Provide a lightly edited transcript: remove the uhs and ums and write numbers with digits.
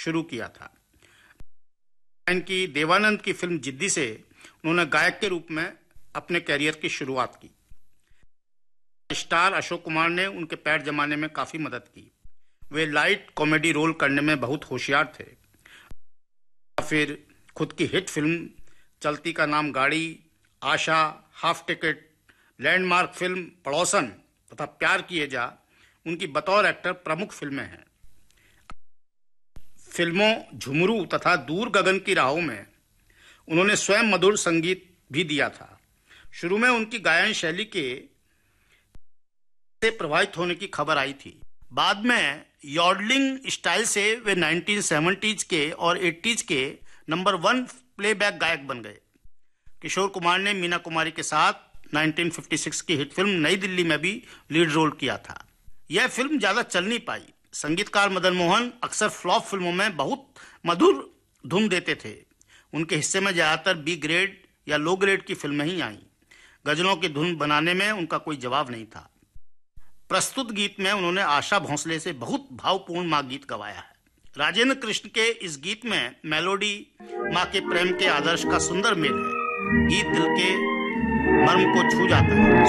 शुरू किया था। इनकी देवानंद की फिल्म जिद्दी से उन्होंने गायक के रूप में अपने कैरियर की शुरुआत की। स्टार अशोक कुमार ने उनके पैर जमाने में काफी मदद की। वे लाइट कॉमेडी रोल करने में बहुत होशियार थे। फिर खुद की हिट फिल्म चलती का नाम गाड़ी, आशा, हाफ टिकट, लैंडमार्क फिल्म पड़ोसन तथा प्यार किए जा उनकी बतौर एक्टर प्रमुख फिल्में हैं। फिल्मों झुमरू तथा दूर गगन की राहों में उन्होंने स्वयं मधुर संगीत भी दिया था। शुरू में उनकी गायन शैली के से प्रभावित होने की खबर आई थी। बाद में यॉडलिंग स्टाइल से वे 1970s के और 80s के नंबर 1 प्लेबैक गायक बन गए। किशोर कुमार ने मीना कुमारी के साथ 1956 की हिट फिल्म नई दिल्ली में भी लीड रोल किया था। यह फिल्म ज्यादा चल नहीं पाई। संगीतकार मदन मोहन अक्सर फ्लॉप फिल्मों में बहुत मधुर धुन देते थे। उनके हिस्से में ज्यादातर बी ग्रेड या लो ग्रेड की फिल्में ही आईं। गजलों की धुन बनाने में उनका कोई जवाब नहीं था। प्रस्तुत गीत में उन्होंने आशा भोंसले से बहुत भावपूर्ण माँ गीत गवाया है। राजेंद्र कृष्ण के इस गीत में मेलोडी माँ के प्रेम के आदर्श का सुंदर मेल है। गीत दिल के मर्म को छू जाता है।